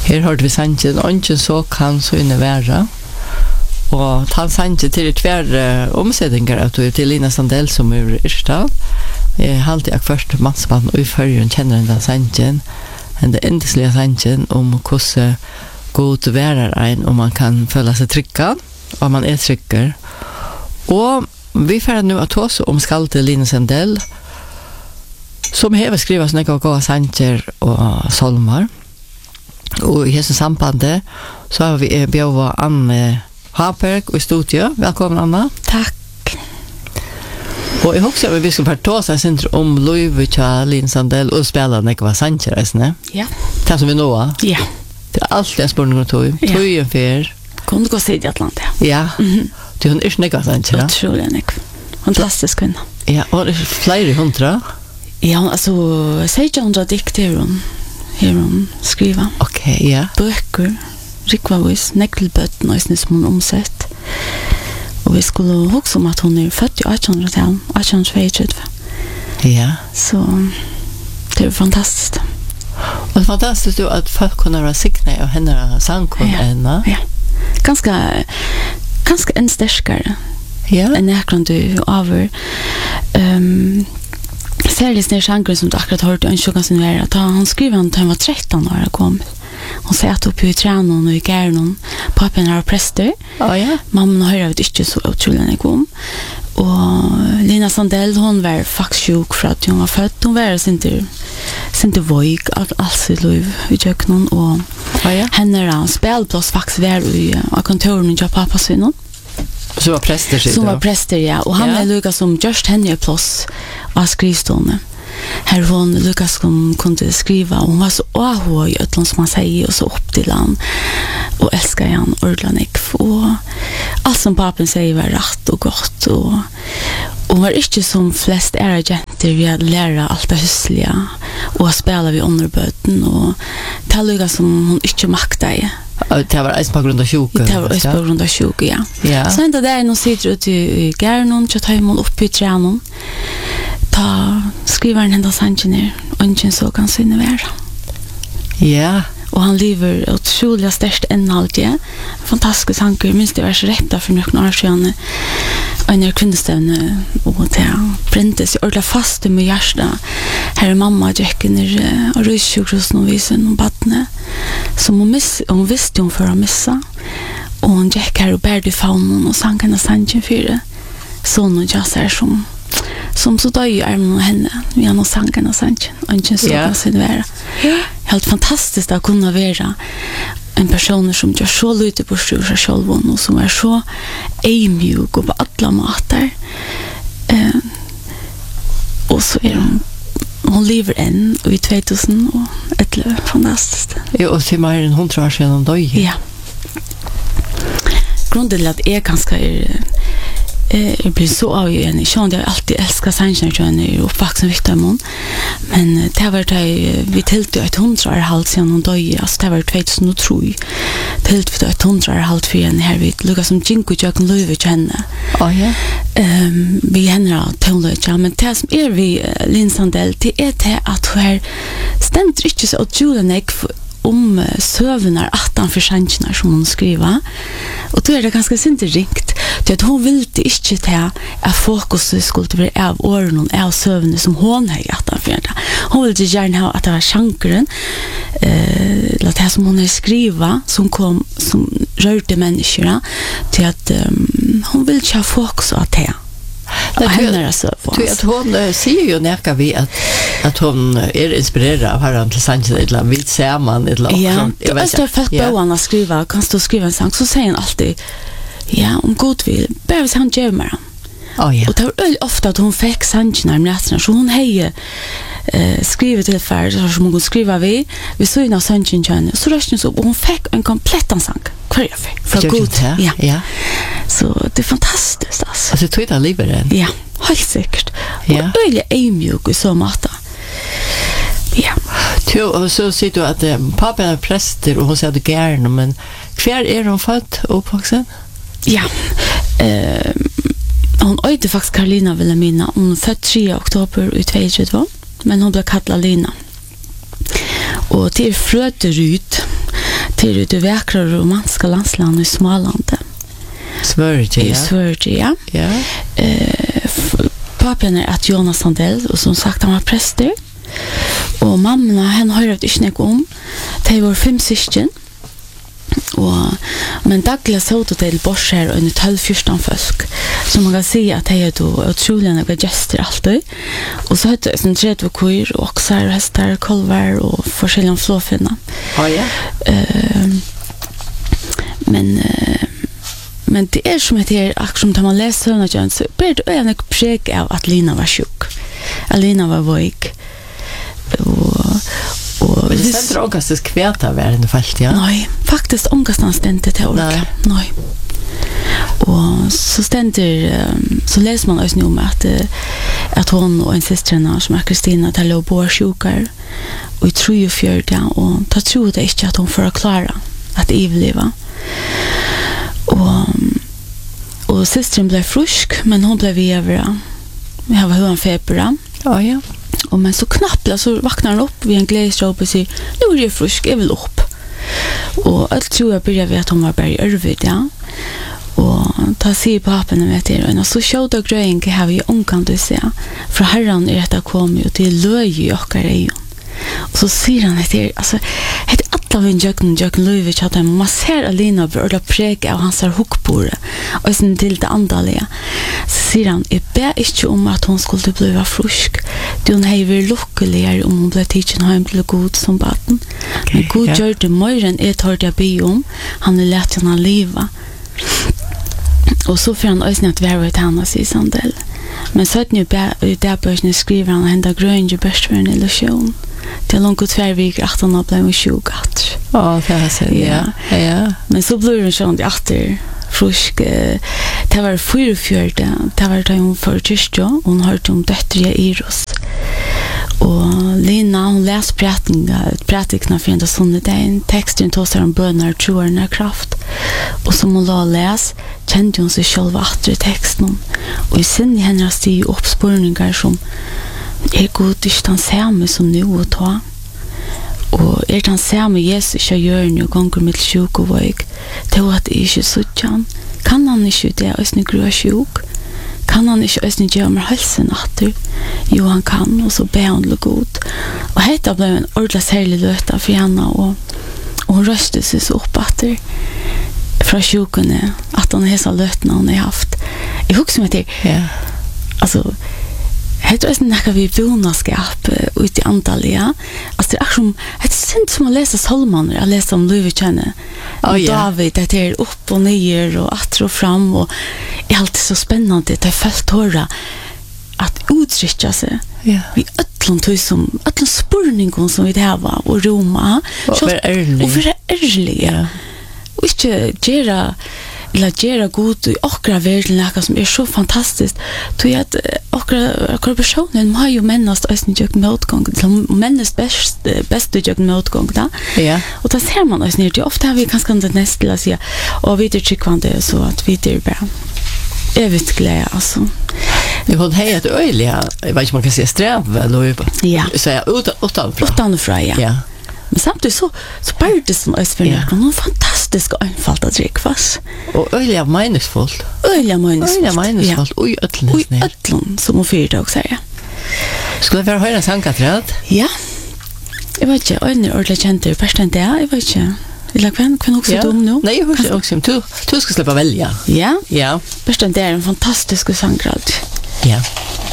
Her hørte vi sangen, «Ongen så kan så inne være». Og han sangen til tver omsetninger til Lina Sandell som Yrstad. Jeg har alltid først mannsbanen og i førjen kjenner den sangen. Den endeslige sangen om hvordan god værer en og man kan føle seg trygg og man trygger. Og vi får nu at oss om skalte Lina Sandell som har skrivet sånne gode sanger og solmer. Og i hese sambandet så har vi bjøvet Anne Haberg i studio. Velkommen, Anna. Takk. Og jeg husker at vi skal få ta oss om Louis Lina Sandell og spille når det var sanger, ikke? Ja. Det som vi nå har. Ja. Det alltid en spørning om tog. Ja. Tog en fer. Kunne gå sted i Atlanta. Ja. Det er ikke noe sanger, da? Utrolig nek. Fantastisk kvinne. Ja, og det er flere hundre. Ja, altså, 600 dikter hun skriva. Ok, ja. Bøker, rikvavis, nekkelbøtten og som hun omsett. Og vi skulle huske om at hun født i 1800-tallet, 1832. Ja. Så det er fantastisk. Og det er fantastisk at folk kunne være sikne og henne sangkonene. Ja. Ganske en sterskere. Ja. En ekran du over. Særlig sånne sjanger som du akkurat hørte en sjukka sin være, at han skriver han til han var 13 år kom. Hun satt oppe i trænen og i gærnen. Pappen var prester. Ja. Mamma hører vi ikke så utrolig enn jeg kom. Og Lina Sandell, hun var faktisk sjuk for at hun var født. Hun var sinte voik, alt sitt liv i kjøkkenen. Og henne spelplass faktisk var i kontoren til pappa sin. Så var prester sitt? Som var prester, ja. Og han var lukket som just henne i plass av skrivstående. Her hon Lukas som kunde skriva och hon var så ahå i ötland som man säger och så upp till han och älskar han ordentligt och allt som papen säger var rätt och gott och hon var inte som flest agenter vi hade lära allt det husliga och spela vid underböten och ta Lukas som hon inte maktade. Det var eis på grund av sjuke. Det var eis på grund av sjuke, ja. Ja. Så enda der nå sitter ut i gærnen, så tar man opp i trænen. Ta skriver han enda sangen her, og ikke så kan sinne være. Ja. Og han lever utrolig størst innhold, ja. Fantastiske sanger, minst det var så rett for noen år siden. En kvinnestevne, og det brintes i ordentlig fast med hjertet. Her mamma Jekken og røysjukrosen og visen og badne, som hun visste hun for å missa. Og hun gikk her og bærde i faunen og sang henne sangen fire. Sånn og jazzer som så døg i armen av henne. Vi har nå sang henne sangen, og ikke så kan sin være. Helt fantastisk å kunne være en person som gjør så lite på styr seg selv, og som er så eimjuk og på alle måter. Og så er hun lever enn i 2011. Fantastisk. Ja, og til mer enn 100 år siden hun døg. Ja. Grunnen til at jeg ganske jeg blir så avgjørende. Jeg skjønner at jeg alltid elsker sannsynlighet i oppvaksen Vittamon. Men det var det vi tilte 100 år halvt siden hun døg. Altså det var 2003. Tilte vi 100 år halvt for henne her. Vi lukket som Jinko Jøkken Løyve til henne. Ja. Vi henne av Tøvnløyve. Men det som vi Lina Sandell, det til at hun stendt ikke så utrolig om søvner 18 forsangene som hun skriver. Og då det ganske sinte ringt. Det at hun ville ikke til at fokuset skulle være av årene av søvnene som hun har 18 forsangene. Hun ville gjerne ha at det var sjankeren, eller det som hun har skrivet, som rørte mennesker, til at hun ville ikke ha fokuset av det. Og henne er så for oss. Hun sier jo nærke vi at hun inspireret av herren til sangen, eller vi ser man, eller ja, det er først på han å skrive, kan stå og skrive en sang, så sier han alltid, ja, om god vil, bare hvis han gjør meg. Og det var veldig ofte at hun fikk sangen her med så hun har skrivet til ferd, som hun kunne skrive vi så inn av sangen kjønne, så røsten så, og hun fikk en komplett sang, hver jeg fikk, fra god. Ja. Så det er fantastisk, altså. Altså, tog det livet den? Ja, helt sikkert. Og veldig eimjuk i så måte. Ja. Og så sier du at pappen er prester, og hun sier det gjerne, men hver er hun født oppvoksen? Ja, hon øyde faktisk Karolina Wilhelmina. Hon er født 3. oktober i 2022, men hon ble kallet Lina. Og til Frøterud, till det vackra romanska landslaget i Småland. Sverige, ja. Sverige, ja. Ja. Pappan är att Jonas Sandell och som sagt han var präster. Och mamma henne har jag inte något om. Det var 5 syskon. Men dagliga så till Borscher och 12-14 folk. Så man kan säga att det är då otroliga några gäster alltid. Och så heter det som tredje kor, oxar, hästar, kolvar och forskjelliga flåfinnar. Ja, ja. Men det är som att det är som när man läser Söna Jöns så blir det en preg av att Lina var sjuk. Lina var våg. Och det ständer ångastes kväta världen fast, ja? Nej, faktiskt ångastans ständer det orka. Nej. Och så ständer så läser man också nu om att hon och en systrarna som är Kristina där låg båda sjukar och i 3-4 och då tror det inte att hon får klara att överleva. Och systern blev frisk men hon blev över. Jag var hur feber. Ja, ja. Och men så knappt så vaknar hon upp vid en glädjestrop och säger nu är jag frisk, jag vill upp. Och allt tror jag började vid att hon var bara i Örvid, ja. Och ta sig på happen med det och så showda grejen har vi omkant att säga. För herran är detta kommer ju till löj och grejen. Och så säger han att det alltså det alla vi jöken löjvich hade en massor Alina börda prega av hans huckbord och sen till det andaliga. Så säger han är bä inte om att hon skulle bli frisk. Hon är väl lyckligare om hon blir teachen hem till god som baden. Men god gör det mer än ett hörde jag be om. Han är lätt henne leva. Och så får han också att vara ett annat i Sandell. Men så att nu där börjar skriva han hända grön ju bäst för en illusion. Det är långt och 2 veckor att han har blivit sjuk. Ja, det har jag sett, ja. Men så blir hon sån efter frisk. Det var 44. Det var då hon för kyrkja. Hon hörde om döttriga Iros. Och Lina, hon läste pratikna för enda söndagen. Texten tog sig om bönar, troarna, kraft. Och som hon la läs, kände hon sig själv efter i texten. Och i sin i henne steg uppspårningar som är god inte den samme som nu och ta. Och är den samme Jesus jag gör nu gånger med sjuk och våg. Det var att det inte så tjan. Kan han inte det och nu grua sjuk? Kan han inte ösna göra med halsen efter? Jo, han kan, och så ber han det god. Och hetta blev en ordentlig särlig löta för henne, och hon röstade sig så upp efter från sjukene, att hon är så lötna hon har haft. Jag huxar mig till, alltså, hetta är näka vi bonaskap ut i antaliga. Alltså det är som ett synd som att läsa salmer, att läsa om Lövetjänne. David, det är upp och ner och att och fram, och är alltid så spännande. Det är fullt hårda att uttrycka sig. Vi ödlon som ödlon spurningon som vi det här var och Roma. Och vara ärliga. Och inte gera god i okra världen som är så fantastiskt. Tror jag att okra personen har ju männast ösning jag motgång. Männast bäst jag motgång då. Ja. Och då ser man oss ner till ofta har vi ganska nästan att säga och vi tycker så att vi det bra. Evigt glädje alltså. Det var det att öliga, jag vet inte man kan säga sträv eller så jag utanför ja. Men samtidigt så bara det som är för någon fantastisk och enfalt att dricka. Och öliga meningsfullt. Öliga meningsfullt. Oj, ödlon. Som hon fyrt också säger. Skulle det vara höra sankaträd? Ja. Jag vet inte, öliga ordentligt kände det bäst än det, jag vet inte. Eller kan också dum nu? Nej, jag huskar också. Du ska släppa välja. Ja. Bäst än det är en fantastisk sankrad. Ja.